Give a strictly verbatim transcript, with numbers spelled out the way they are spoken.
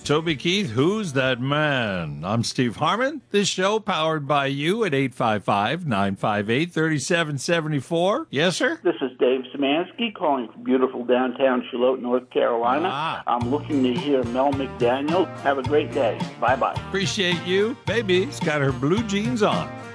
Toby Keith, who's that man? I'm Steve Harmon. This show powered by you at eight five five, nine five eight, three seven seven four. Yes, sir? This is Dave Szymanski calling from beautiful downtown Charlotte, North Carolina. Ah. I'm looking to hear Mel McDaniel. Have a great day. Bye-bye. Appreciate you. Baby's got her blue jeans on.